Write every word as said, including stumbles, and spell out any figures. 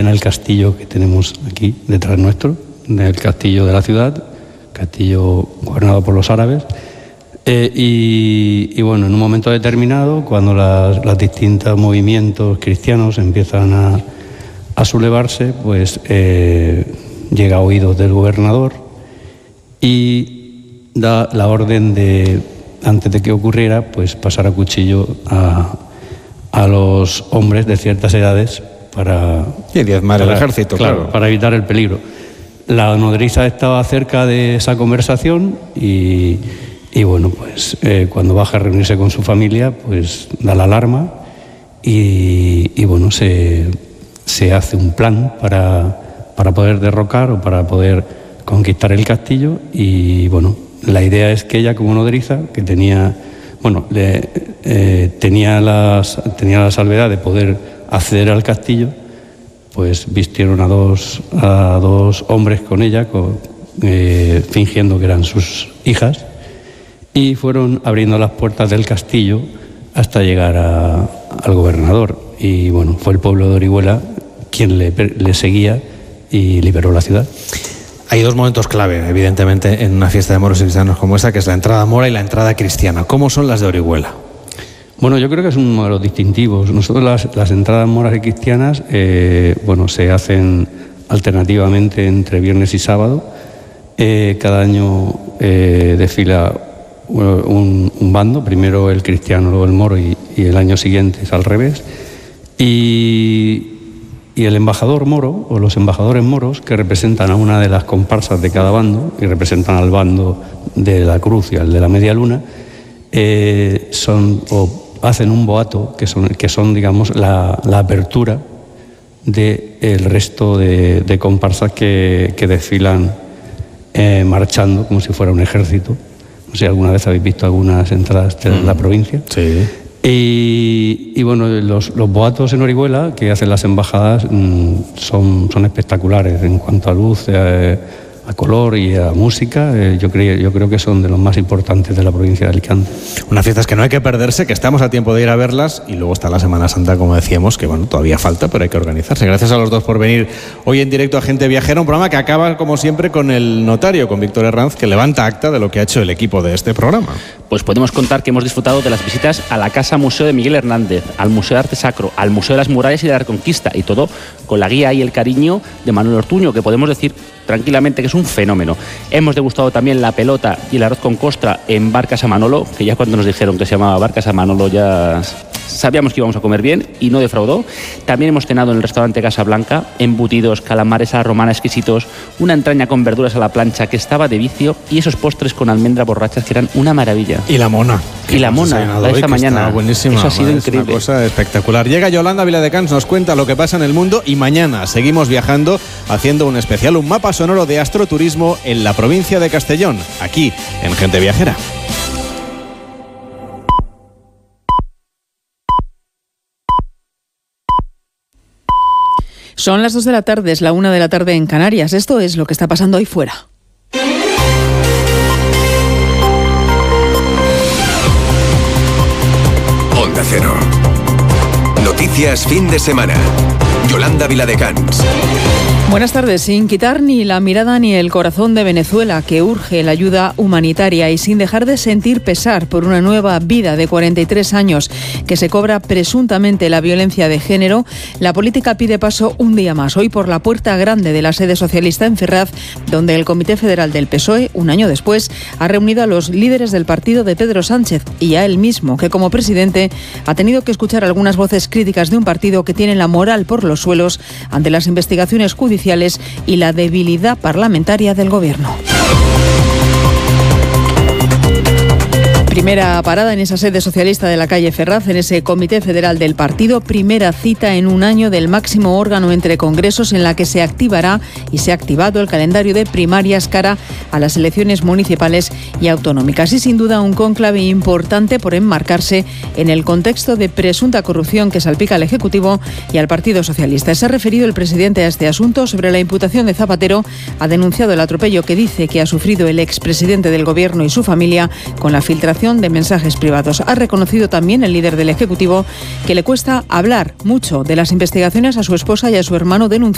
el castillo que tenemos aquí detrás nuestro, del castillo de la ciudad, castillo gobernado por los árabes. Eh, y, y bueno, en un momento determinado, cuando las, los distintos movimientos cristianos empiezan a, a sublevarse, pues eh, llega a oídos del gobernador y da la orden de, antes de que ocurriera, pues pasar a cuchillo a, a los hombres de ciertas edades para... Y diezmar el ejército, claro, claro. Para evitar el peligro. La nodriza estaba cerca de esa conversación y... Y bueno, pues eh, cuando baja a reunirse con su familia, pues da la alarma y, y bueno, se, se hace un plan para, para poder derrocar o para poder conquistar el castillo. Y bueno, la idea es que ella, como nodriza, que tenía, bueno, le, eh, tenía, las, tenía la salvedad de poder acceder al castillo, pues vistieron a dos, a dos hombres con ella, con, eh, fingiendo que eran sus hijas, y fueron abriendo las puertas del castillo hasta llegar a, al gobernador. Y bueno, fue el pueblo de Orihuela quien le, le seguía y liberó la ciudad. Hay dos momentos clave, evidentemente, en una fiesta de moros y cristianos como esta, que es la entrada mora y la entrada cristiana. ¿Cómo son las de Orihuela? Bueno, yo creo que es uno de los distintivos. Nosotros las, las entradas moras y cristianas, eh, bueno, se hacen alternativamente entre viernes y sábado. Eh, cada año eh, desfila Un, un bando, primero el cristiano, luego el moro, y, y el año siguiente es al revés. Y, y el embajador moro, o los embajadores moros, que representan a una de las comparsas de cada bando, y representan al bando de la cruz y al de la media luna, eh, son, o hacen un boato, que son, que son digamos, la, la apertura del resto de, de comparsas que, que desfilan eh, marchando, como si fuera un ejército. No sé si alguna vez habéis visto algunas entradas de mm. la provincia. Sí. Y, y bueno, los, los boatos en Orihuela que hacen las embajadas mmm, son, son espectaculares en cuanto a luz, eh, a color y a música. Eh, yo, creo, yo creo que son de los más importantes de la provincia de Alicante. Unas fiestas que no hay que perderse, que estamos a tiempo de ir a verlas, y luego está la Semana Santa, como decíamos, que bueno, todavía falta, pero hay que organizarse. Gracias a los dos por venir hoy en directo a Gente Viajera, un programa que acaba, como siempre, con el notario, con Víctor Herranz, que levanta acta de lo que ha hecho el equipo de este programa. Pues podemos contar que hemos disfrutado de las visitas a la Casa Museo de Miguel Hernández, al Museo de Arte Sacro, al Museo de las Murallas y de la Reconquista, y todo con la guía y el cariño de Manuel Ortuño, que podemos decir tranquilamente que es un fenómeno. Hemos degustado también la pelota y el arroz con costra en Bar Casa Manolo, que ya cuando nos dijeron que se llamaba Bar Casa Manolo ya sabíamos que íbamos a comer bien, y no defraudó. También hemos cenado en el restaurante Casa Blanca, embutidos, calamares a la romana exquisitos, una entraña con verduras a la plancha que estaba de vicio, y esos postres con almendras borrachas que eran una maravilla. Y la mona. Y la mona, de esta mañana. Buenísima. Eso ha sido es increíble. Una cosa espectacular. Llega Yolanda Viladecans, nos cuenta lo que pasa en el mundo, y mañana seguimos viajando haciendo un especial, un mapa sonoro de astroturismo en la provincia de Castellón, aquí en Gente Viajera. Son las dos de la tarde, es la una de la tarde en Canarias. Esto es lo que está pasando ahí fuera. Onda Cero. Noticias fin de semana. Yolanda Viladecans. Buenas tardes. Sin quitar ni la mirada ni el corazón de Venezuela, que urge la ayuda humanitaria, y sin dejar de sentir pesar por una nueva vida de cuarenta y tres años que se cobra presuntamente la violencia de género, la política pide paso un día más, hoy por la puerta grande de la sede socialista en Ferraz, donde el Comité Federal del P S O E, un año después, ha reunido a los líderes del partido de Pedro Sánchez y a él mismo, que como presidente ha tenido que escuchar algunas voces críticas de un partido que tiene la moral por los suelos ante las investigaciones judiciales y la debilidad parlamentaria del Gobierno. Primera parada en esa sede socialista de la calle Ferraz, en ese Comité Federal del Partido. Primera cita en un año del máximo órgano entre congresos, en la que se activará y se ha activado el calendario de primarias cara a las elecciones municipales y autonómicas. Y sin duda un cónclave importante por enmarcarse en el contexto de presunta corrupción que salpica al Ejecutivo y al Partido Socialista. Se ha referido el presidente a este asunto. Sobre la imputación de Zapatero, ha denunciado el atropello que dice que ha sufrido el expresidente del Gobierno y su familia con la filtración de mensajes privados. Ha reconocido también el líder del Ejecutivo que le cuesta hablar mucho de las investigaciones a su esposa y a su hermano denunciados